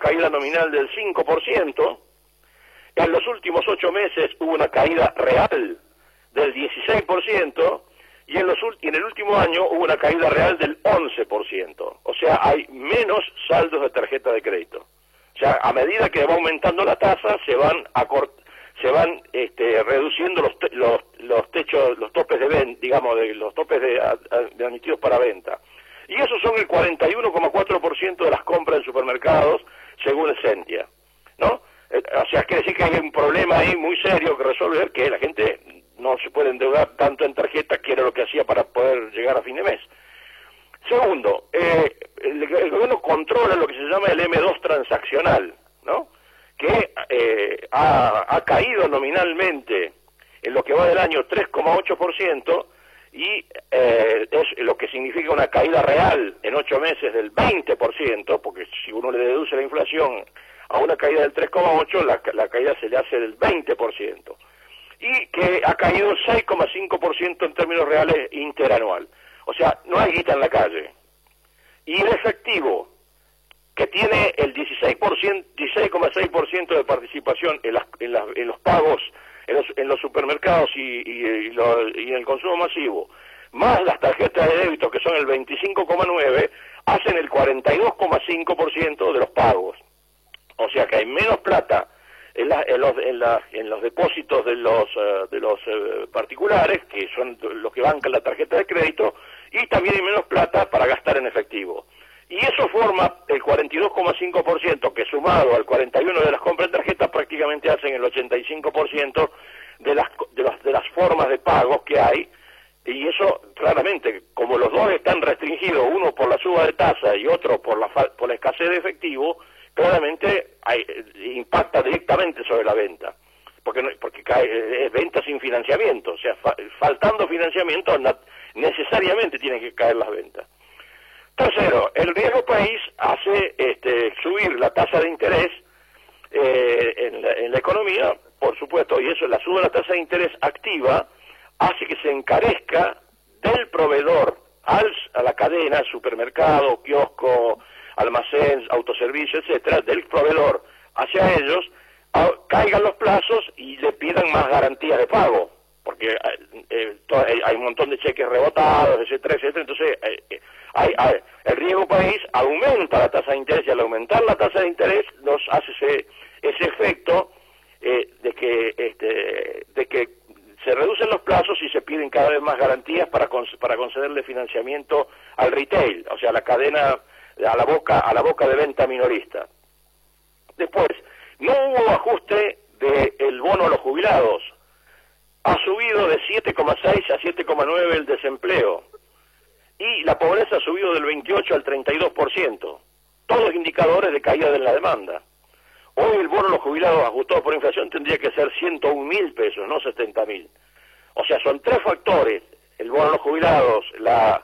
caída nominal del 5%, en los últimos 8 meses hubo una caída real del 16%, y en el último año hubo una caída real del 11%. O sea, hay menos saldos de tarjeta de crédito. O sea, a medida que va aumentando la tasa, se van reduciendo los techos, los topes de venta, digamos, los topes de admitidos para venta. Y esos son el 41,4% de las compras en supermercados, según el Sentia, ¿no? O sea, quiere decir que hay un problema ahí muy serio que resolver, que la gente no se puede endeudar tanto en tarjeta, que era lo que hacía para poder llegar a fin de mes. Segundo, el gobierno controla lo que se llama el M2 transaccional, ¿no? Que ha caído nominalmente en lo que va del año 3,8%, y es lo que significa una caída real en 8 meses del 20%, porque si uno le deduce la inflación a una caída del 3,8%, la caída se le hace del 20%, y que ha caído 6,5% en términos reales interanual. O sea, no hay guita en la calle. Y el efectivo, que tiene el 16,6% de participación en los pagos, en los supermercados y en el consumo masivo, más las tarjetas de débito, que son el 25,9%, hacen el 42,5% de los pagos. O sea que hay menos plata en los depósitos de los particulares, que son los que bancan la tarjeta de crédito, y también hay menos plata para gastar en efectivo. Y eso forma el 42,5%, que sumado al 41% de las compras en tarjeta prácticamente hacen el 85% de las formas de pagos que hay. Y eso, claramente, como los dos están restringidos, uno por la suba de tasa y otro por la escasez de efectivo, claramente impacta directamente sobre la venta, porque cae, es venta sin financiamiento. O sea, faltando financiamiento, necesariamente tienen que caer las ventas. Tercero, el riesgo país hace subir la tasa de interés en la economía, por supuesto, y eso, la suba de la tasa de interés activa hace que se encarezca del proveedor a la cadena, supermercado, kiosco, almacén, autoservicio, etcétera, del proveedor hacia ellos, caigan los plazos y le pidan más garantías de pago, porque hay un montón de cheques rebotados, etcétera, etcétera. Entonces el riesgo país aumenta la tasa de interés, y al aumentar la tasa de interés nos hace ese efecto de que se reducen los plazos y se piden cada vez más garantías para concederle financiamiento al retail, o sea, a la cadena, a la boca de venta minorista. Después, no hubo ajuste del bono a los jubilados. Ha subido de 7,6 a 7,9 el desempleo, y la pobreza ha subido del 28 al 32%. Todos indicadores de caída de la demanda. Hoy el bono a los jubilados ajustado por inflación tendría que ser 101.000 pesos, no 70.000. O sea, son tres factores: el bono a los jubilados, la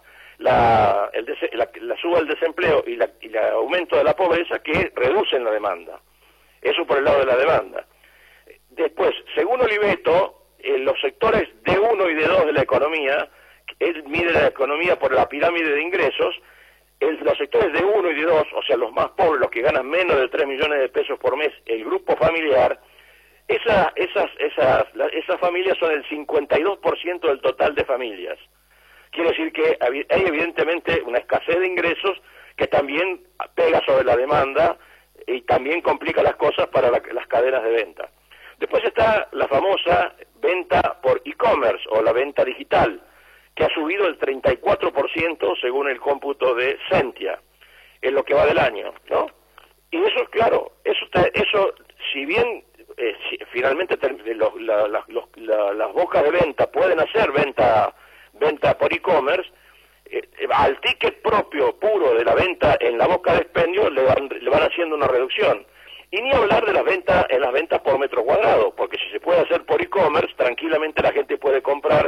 suba del desempleo y el aumento de la pobreza, que reducen la demanda. Eso por el lado de la demanda. Después, según Oliveto, los sectores D1 y D2 de la economía, él mide la economía por la pirámide de ingresos, los sectores D1 y D2, o sea, los más pobres, los que ganan menos de 3 millones de pesos por mes, el grupo familiar, esas familias son el 52% del total de familias. Quiere decir que hay evidentemente una escasez de ingresos que también pega sobre la demanda y también complica las cosas para las cadenas de venta. Después está la famosa venta por e-commerce o la venta digital, que ha subido el 34% según el cómputo de Sentia en lo que va del año, ¿no? Y eso, claro, eso si bien finalmente las bocas de venta pueden hacer venta por e-commerce, al ticket propio puro de la venta en la boca de expendio le van haciendo una reducción. Y ni hablar de las ventas por metro cuadrado, porque si se puede hacer por e-commerce, tranquilamente la gente puede comprar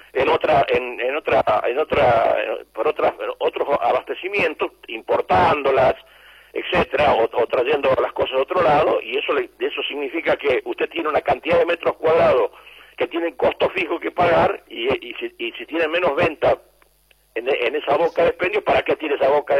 por otros abastecimientos, importándolas, etcétera, o trayendo las cosas de otro lado, y eso significa que usted tiene una cantidad de metros cuadrados que tienen costo fijo que pagar, y si tiene menos venta en esa boca de expendio, ¿para qué tiene esa boca